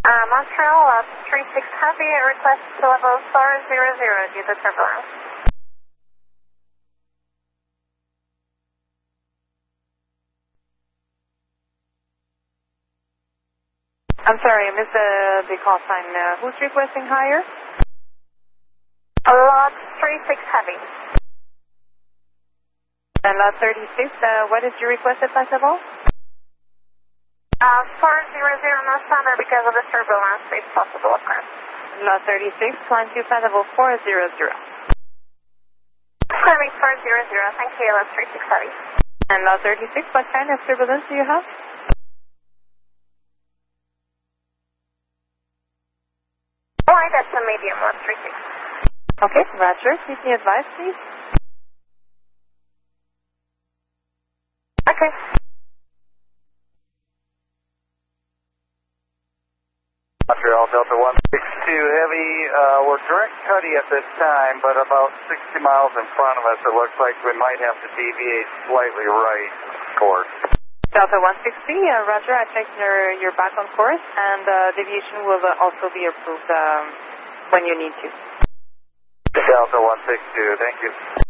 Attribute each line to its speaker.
Speaker 1: Montreal, 36 Heavy, request to level 400 due to turbulence.
Speaker 2: I'm sorry, I missed the call sign. Who's requesting higher?
Speaker 1: Lot 36 Heavy.
Speaker 2: And lot 36, what is your requested flight level?
Speaker 1: 400 no standard because of the turbulence, if possible, of course.
Speaker 2: Lot 36, climb to flight level 400.
Speaker 1: Climbing 400, thank you, lot 36 Heavy.
Speaker 2: And lot 36, what kind of turbulence do you have?
Speaker 1: Alright, that's a medium, lot 36.
Speaker 2: Okay, Roger. Keep me advised, please.
Speaker 1: Okay.
Speaker 3: Montreal Delta 162 Heavy, we're direct cutty at this time, but about 60 miles in front of us, it looks like we might have to deviate slightly right course.
Speaker 2: Delta 160, Roger, I checked your back on course, and deviation will also be approved when you need to.
Speaker 3: Delta 162, thank you.